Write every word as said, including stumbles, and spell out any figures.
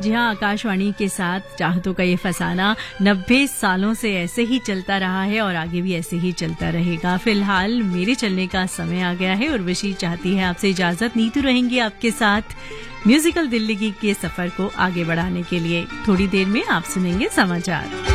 जी हाँ, आकाशवाणी के साथ चाहतों का ये फसाना नब्बे सालों से ऐसे ही चलता रहा है और आगे भी ऐसे ही चलता रहेगा। फिलहाल मेरे चलने का समय आ गया है। उर्वशी चाहती है आपसे इजाजत। नीतू रहेंगी आपके साथ म्यूजिकल दिल्ली के सफर को आगे बढ़ाने के लिए। थोड़ी देर में आप सुनेंगे समाचार।